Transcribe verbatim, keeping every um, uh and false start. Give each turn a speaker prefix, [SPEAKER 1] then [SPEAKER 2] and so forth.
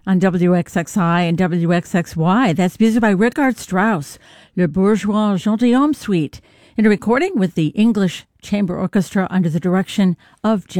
[SPEAKER 1] on W X X I and W X X Y. That's music by Richard Strauss, Le Bourgeois Gentilhomme Suite, in a recording with the English Chamber Orchestra under the direction of